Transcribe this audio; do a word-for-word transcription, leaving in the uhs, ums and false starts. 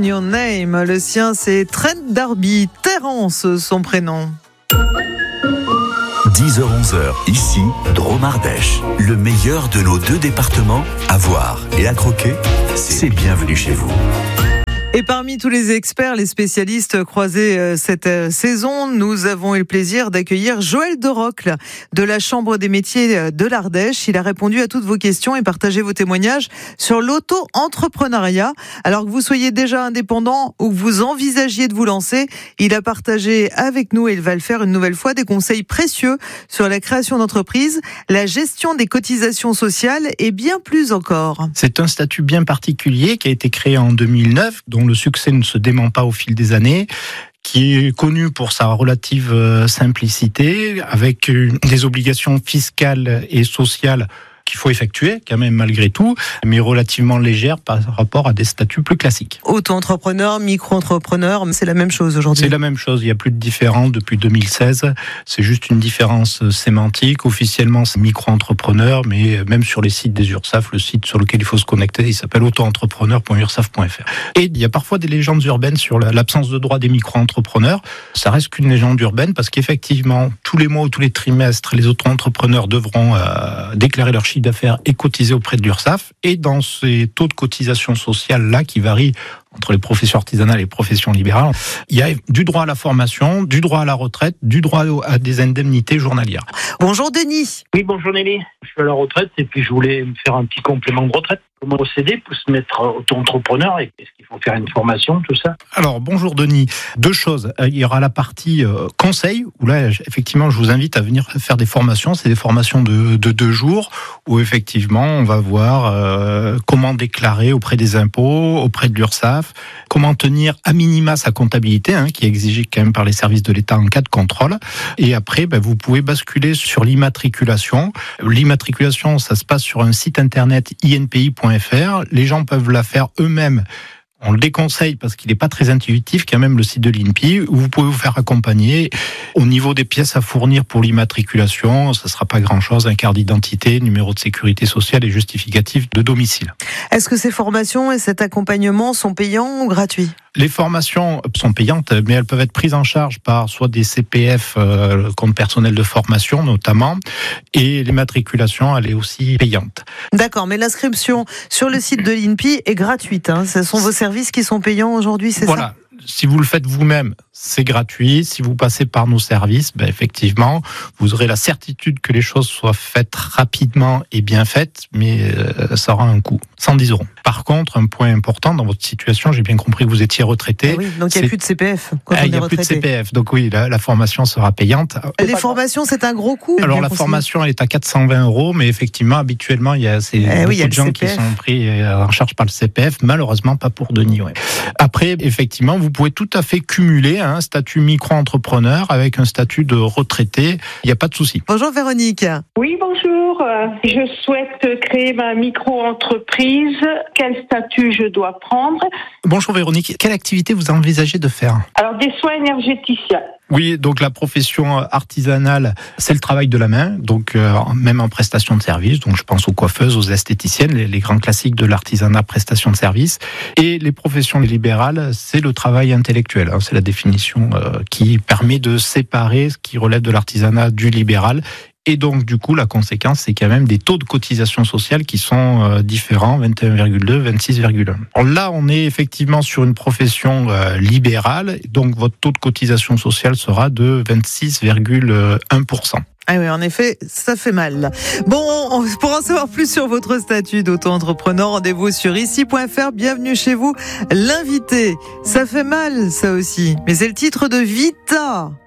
Your Name. Le sien, c'est Trent D'Arby. Terence, son prénom. dix heures onze heures, ici, Drôme Ardèche. Le meilleur de nos deux départements à voir et à croquer, c'est bienvenu chez vous. Et parmi tous les experts, les spécialistes croisés cette saison, nous avons eu le plaisir d'accueillir Joël Derocle de la Chambre des métiers de l'Ardèche. Il a répondu à toutes vos questions et partagé vos témoignages sur l'auto-entrepreneuriat. Alors que vous soyez déjà indépendant ou que vous envisagiez de vous lancer, il a partagé avec nous, et il va le faire une nouvelle fois, des conseils précieux sur la création d'entreprise, la gestion des cotisations sociales et bien plus encore. C'est un statut bien particulier qui a été créé en deux mille neuf, dont le succès ne se dément pas au fil des années, qui est connu pour sa relative simplicité, avec des obligations fiscales et sociales qu'il faut effectuer, quand même, malgré tout, mais relativement légères par rapport à des statuts plus classiques. Auto-entrepreneur, micro-entrepreneur, c'est la même chose aujourd'hui. C'est la même chose, il n'y a plus de différence depuis deux mille seize, c'est juste une différence sémantique. Officiellement, c'est micro-entrepreneur, mais même sur les sites des URSSAF, le site sur lequel il faut se connecter, il s'appelle auto-entrepreneur point ursaf point f r. Et il y a parfois des légendes urbaines sur l'absence de droit des micro-entrepreneurs. Ça reste qu'une légende urbaine, parce qu'effectivement, tous les mois ou tous les trimestres, les auto-entrepreneurs devront euh, déclarer leur chiffre d'affaires et cotiser auprès de l'URSSAF. Et dans ces taux de cotisation sociale-là, qui varient entre les professions artisanales et les professions libérales, il y a du droit à la formation, du droit à la retraite, du droit à des indemnités journalières. Bonjour Denis. Oui, bonjour Nelly. Je suis à la retraite et puis je voulais me faire un petit complément de retraite. Comment procéder pour se mettre auto-entrepreneur, et est-ce qu'il faut faire une formation, tout ça? Alors, bonjour Denis. Deux choses. Il y aura la partie euh, conseil, où là, effectivement, je vous invite à venir faire des formations. C'est des formations de, de deux jours, où effectivement, on va voir euh, comment déclarer auprès des impôts, auprès de l'URSSAF, comment tenir à minima sa comptabilité, hein, qui est exigée quand même par les services de l'État en cas de contrôle. Et après, ben, vous pouvez basculer sur l'immatriculation. L'immatriculation, ça se passe sur un site internet i n p i point f r. Les gens peuvent la faire eux-mêmes. On le déconseille parce qu'il n'est pas très intuitif, quand même, le site de l'I N P I, où vous pouvez vous faire accompagner. Au niveau des pièces à fournir pour l'immatriculation, ça ne sera pas grand-chose, un carte d'identité, numéro de sécurité sociale et justificatif de domicile. Est-ce que ces formations et cet accompagnement sont payants ou gratuits ? Les formations sont payantes, mais elles peuvent être prises en charge par soit des C P F, euh, compte personnel de formation notamment, et l'immatriculation, elle est aussi payante. D'accord, mais l'inscription sur le site de l'I N P I est gratuite, hein. Ce sont vos services qui sont payants aujourd'hui, c'est voilà. ça ? Si vous le faites vous-même, c'est gratuit. Si vous passez par nos services, ben effectivement, vous aurez la certitude que les choses soient faites rapidement et bien faites, mais euh, ça aura un coût, cent dix euros. Par contre, un point important dans votre situation, j'ai bien compris que vous étiez retraité. Ah oui, donc il n'y a plus de C P F quand ah, on est Il n'y a retraité. plus de C P F, donc oui, la, la formation sera payante. Les formations, c'est un gros coût. Alors la formation, elle est à quatre cent vingt euros, mais effectivement, habituellement, il y a ces, eh beaucoup oui, y a de gens C qui P F. sont pris en charge par le C P F, malheureusement pas pour Denis. Ouais. Après, effectivement, vous pouvez tout à fait cumuler un statut micro-entrepreneur avec un statut de retraité. Il n'y a pas de souci. Bonjour Véronique. Oui, bonjour. Je souhaite créer ma micro-entreprise. Quel statut je dois prendre? Bonjour Véronique. Quelle activité vous envisagez de faire? Alors, des soins énergéticiens. Oui, donc la profession artisanale, c'est le travail de la main, donc euh, même en prestation de service. Donc je pense aux coiffeuses, aux esthéticiennes, les, les grands classiques de l'artisanat, prestation de service. Et les professions libérales, c'est le travail intellectuel. Hein, c'est la définition euh, qui permet de séparer ce qui relève de l'artisanat du libéral. Et donc, du coup, la conséquence, c'est quand même des taux de cotisation sociale qui sont euh, différents, vingt et un virgule deux, vingt-six virgule un. Alors là, on est effectivement sur une profession euh, libérale, donc votre taux de cotisation sociale sera de vingt-six virgule un pour cent. Ah oui, en effet, ça fait mal. Bon, pour en savoir plus sur votre statut d'auto-entrepreneur, rendez-vous sur ici point f r. Bienvenue chez vous, l'invité. Ça fait mal, ça aussi. Mais c'est le titre de Vita.